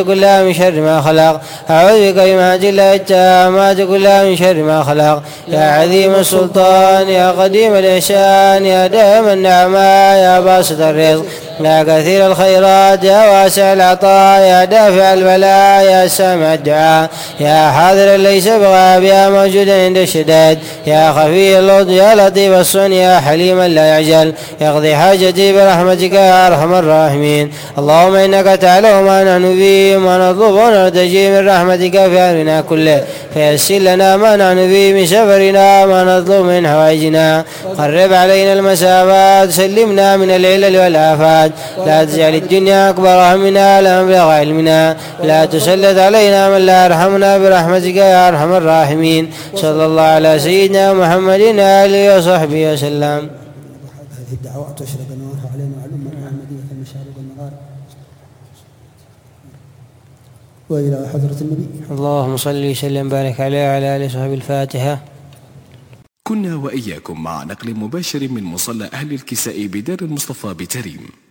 كلها من شر ما خلق. أعوذ بكلمات الله التامات كلها من شر ما خلق. يا عظيم السلطان يا قديم الإحسان يا دائم النعماء يا باسط الرزق يا كثير الخيرات يا واسع العطاء يا دافع البلاء يا سامع الدعاء يا حاضر ليس بغاب يا موجود عند الشداد يا خفي اللطف يا لطيف الصنع يا حليما لا يعجل يقضي حاجتي برحمتك يا أرحم الراحمين. اللهم إنك تعلم ما نحن فيه وما نطلب ونرتجي من رحمتك في أمرنا كله فيسر لنا ما نحن فيه من سفرنا ما نطلب من حوائجنا. قرب علينا المسافات سلمنا من العلل والآفات. لا تجعل الدنيا أكبر همنا لا مبلغ علمنا. لا تسلط علينا من لا يرحمنا برحمتك يا أرحم الراحمين. صلى الله على سيدنا محمد آله وصحبه وسلم. هذه الدعوات تشرق نورها علينا وعلى الأمة المحمدية في المشارق والمغارب وإلى حضرة النبي. اللهم صل وسلم بارك عليه وعلى آله وصحبه. الفاتحة. كنا وإياكم مع نقل مباشر من مصلى أهل الكساء بدار المصطفى بتريم.